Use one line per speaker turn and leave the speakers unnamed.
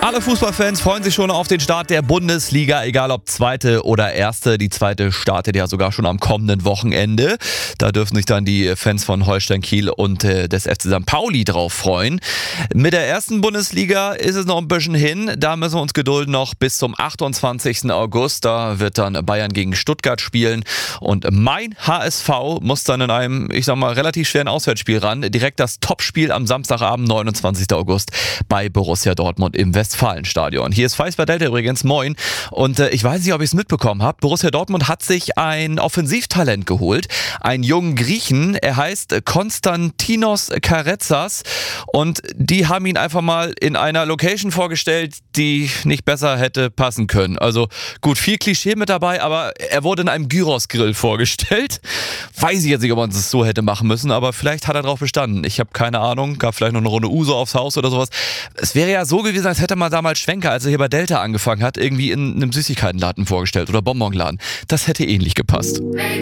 Alle Fußballfans freuen sich schon auf den Start der Bundesliga, egal ob zweite oder erste. Die zweite startet ja sogar schon am kommenden Wochenende. Da dürfen sich dann die Fans von Holstein Kiel und des FC St. Pauli drauf freuen. Mit der ersten Bundesliga ist es noch ein bisschen hin. Da müssen wir uns gedulden noch bis zum 28. August. Da wird dann Bayern gegen Stuttgart spielen. Und mein HSV muss dann in einem, relativ schweren Auswärtsspiel ran. Direkt das Topspiel am Samstagabend, 29. August bei Borussia Dortmund im Westfalenstadion. Hier ist Feis bei Delta übrigens, moin. Und ich weiß nicht, ob ihr es mitbekommen habt. Borussia Dortmund hat sich ein Offensivtalent geholt. Einen jungen Griechen. Er heißt Konstantinos Karetsas. Und die haben ihn einfach mal in einer Location vorgestellt, die nicht besser hätte passen können. Also gut, viel Klischee mit dabei, aber er wurde in einem Gyros-Grill vorgestellt. Weiß ich jetzt nicht, ob man es so hätte machen müssen, aber vielleicht hat er drauf bestanden. Ich habe keine Ahnung, gab vielleicht noch eine Runde Uso aufs Haus oder sowas. Es wäre ja so gewesen, als hätte man damals Schwenker, als er hier bei Delta angefangen hat, irgendwie in einem Süßigkeitenladen vorgestellt oder Bonbonladen. Das hätte ähnlich gepasst.